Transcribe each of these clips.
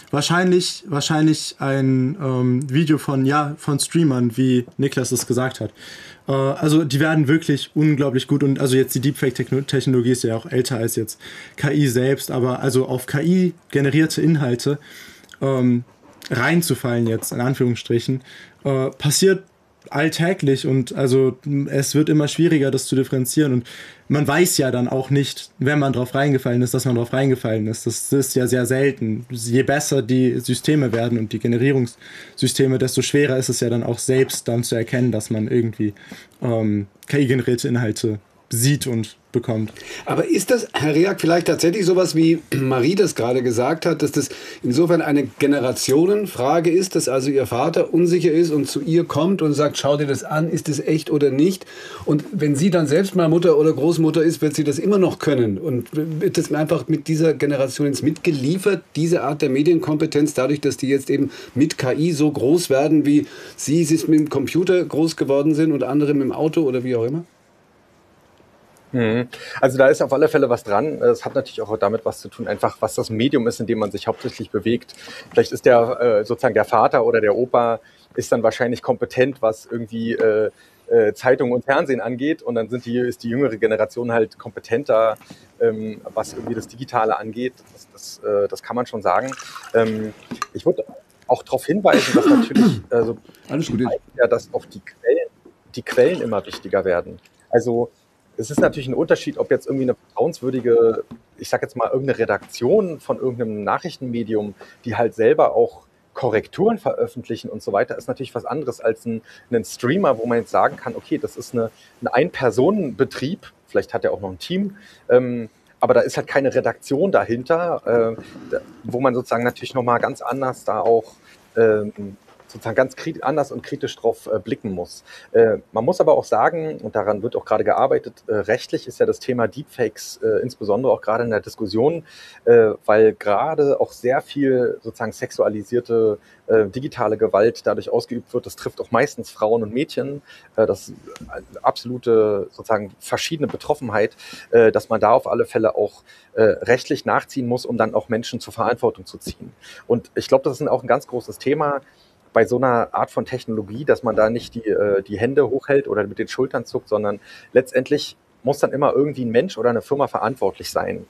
Wahrscheinlich ein Video von Streamern, wie Niklas es gesagt hat. Also die werden wirklich unglaublich gut und also jetzt die Deepfake-Technologie ist ja auch älter als jetzt KI selbst, aber also auf KI generierte Inhalte reinzufallen jetzt, in Anführungsstrichen, passiert alltäglich und also es wird immer schwieriger, das zu differenzieren und man weiß ja dann auch nicht, wenn man drauf reingefallen ist, dass man drauf reingefallen ist. Das ist ja sehr selten. Je besser die Systeme werden und die Generierungssysteme, desto schwerer ist es ja dann auch selbst dann zu erkennen, dass man irgendwie KI-generierte Inhalte sieht und bekommt. Aber ist das, Herr Reak, vielleicht tatsächlich sowas, wie Marie das gerade gesagt hat, dass das insofern eine Generationenfrage ist, dass also ihr Vater unsicher ist und zu ihr kommt und sagt, schau dir das an, ist das echt oder nicht? Und wenn sie dann selbst mal Mutter oder Großmutter ist, wird sie das immer noch können. Und wird das einfach mit dieser Generation ins mitgeliefert, diese Art der Medienkompetenz, dadurch, dass die jetzt eben mit KI so groß werden, wie sie es mit dem Computer groß geworden sind und andere mit dem Auto oder wie auch immer? Also da ist auf alle Fälle was dran. Es hat natürlich auch damit was zu tun, einfach was das Medium ist, in dem man sich hauptsächlich bewegt. Vielleicht ist der sozusagen der Vater oder der Opa ist dann wahrscheinlich kompetent, was irgendwie Zeitung und Fernsehen angeht, und dann ist die jüngere Generation halt kompetenter, was irgendwie das Digitale angeht. Das kann man schon sagen. Ich würde auch darauf hinweisen, dass natürlich Alles gut. dass auch die Quellen immer wichtiger werden. Also es ist natürlich ein Unterschied, ob jetzt irgendwie eine vertrauenswürdige, ich sag jetzt mal, irgendeine Redaktion von irgendeinem Nachrichtenmedium, die halt selber auch Korrekturen veröffentlichen und so weiter, ist natürlich was anderes als ein Streamer, wo man jetzt sagen kann, okay, das ist ein Ein-Personen-Betrieb, vielleicht hat er auch noch ein Team, aber da ist halt keine Redaktion dahinter, wo man sozusagen natürlich nochmal ganz anders da auch sozusagen ganz anders und kritisch drauf blicken muss. Man muss aber auch sagen, und daran wird auch gerade gearbeitet, rechtlich ist ja das Thema Deepfakes insbesondere auch gerade in der Diskussion, weil gerade auch sehr viel sozusagen sexualisierte digitale Gewalt dadurch ausgeübt wird. Das trifft auch meistens Frauen und Mädchen. Das ist eine absolute sozusagen verschiedene Betroffenheit, dass man da auf alle Fälle auch rechtlich nachziehen muss, um dann auch Menschen zur Verantwortung zu ziehen. Und ich glaube, das ist auch ein ganz großes Thema bei so einer Art von Technologie, dass man da nicht die Hände hochhält oder mit den Schultern zuckt, sondern letztendlich muss dann immer irgendwie ein Mensch oder eine Firma verantwortlich sein.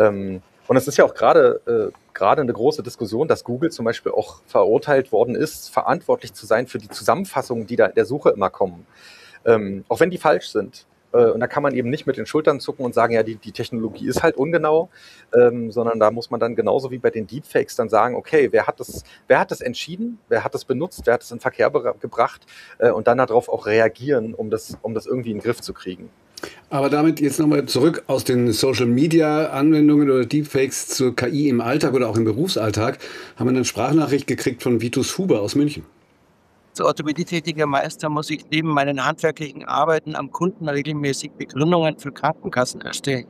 Und es ist ja auch gerade eine große Diskussion, dass Google zum Beispiel auch verurteilt worden ist, verantwortlich zu sein für die Zusammenfassungen, die da in der Suche immer kommen. Auch wenn die falsch sind. Und da kann man eben nicht mit den Schultern zucken und sagen, ja, die Technologie ist halt ungenau, sondern da muss man dann genauso wie bei den Deepfakes dann sagen, okay, wer hat das entschieden, wer hat das benutzt, wer hat das in Verkehr gebracht und dann darauf auch reagieren, um das irgendwie in den Griff zu kriegen. Aber damit jetzt nochmal zurück aus den Social-Media-Anwendungen oder Deepfakes zur KI im Alltag oder auch im Berufsalltag, haben wir eine Sprachnachricht gekriegt von Vitus Huber aus München. Als orthopädietätiger Meister muss ich neben meinen handwerklichen Arbeiten am Kunden regelmäßig Begründungen für Krankenkassen erstellen.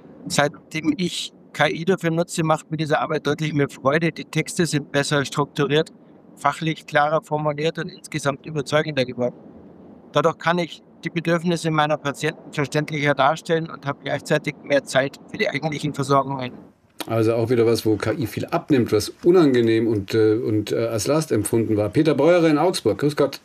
Seitdem ich KI dafür nutze, macht mir diese Arbeit deutlich mehr Freude. Die Texte sind besser strukturiert, fachlich klarer formuliert und insgesamt überzeugender geworden. Dadurch kann ich die Bedürfnisse meiner Patienten verständlicher darstellen und habe gleichzeitig mehr Zeit für die eigentlichen Versorgungen. Also auch wieder was, wo KI viel abnimmt, was unangenehm und als Last empfunden war. Peter Beurer in Augsburg, grüß Gott.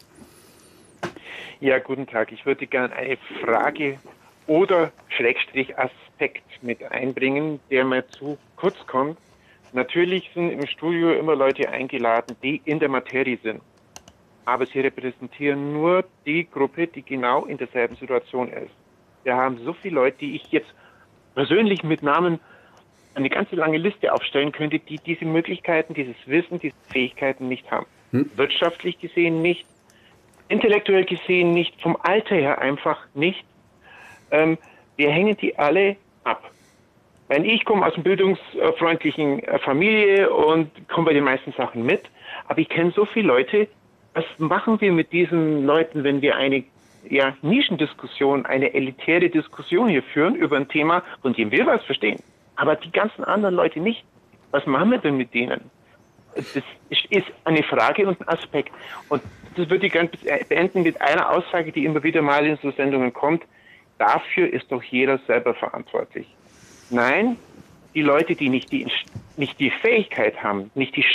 Ja, guten Tag. Ich würde gerne eine Frage oder Schrägstrich-Aspekt mit einbringen, der mir zu kurz kommt. Natürlich sind im Studio immer Leute eingeladen, die in der Materie sind. Aber sie repräsentieren nur die Gruppe, die genau in derselben Situation ist. Wir haben so viele Leute, die ich jetzt persönlich mit Namen eine ganze lange Liste aufstellen könnte, die diese Möglichkeiten, dieses Wissen, diese Fähigkeiten nicht haben. Wirtschaftlich gesehen nicht, intellektuell gesehen nicht, vom Alter her einfach nicht. Wir hängen die alle ab. Ich komme aus einer bildungsfreundlichen Familie und komme bei den meisten Sachen mit, aber ich kenne so viele Leute. Was machen wir mit diesen Leuten, wenn wir eine Nischendiskussion, eine elitäre Diskussion hier führen über ein Thema, von dem wir was verstehen, aber die ganzen anderen Leute nicht? Was machen wir denn mit denen? Das ist eine Frage und ein Aspekt. Und das würde ich gerne beenden mit einer Aussage, die immer wieder mal in so Sendungen kommt. Dafür ist doch jeder selber verantwortlich. Nein, die Leute, die nicht die Fähigkeit haben, nicht die